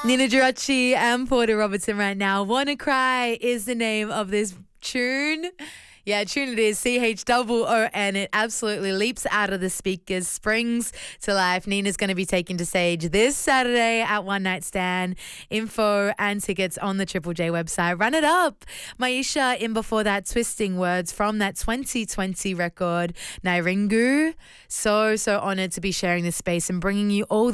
Nina Girocci and Porter Robertson right now. Wanna Cry is the name of this tune. Yeah, tune it is, CHOON. It absolutely leaps out of the speakers, springs to life. Nina's going to be taken to stage this Saturday at One Night Stand. Info and tickets on the Triple J website. Run it up. Maisha in before that, Twisting Words from that 2020 record, Nairingu. So honoured to be sharing this space and bringing you all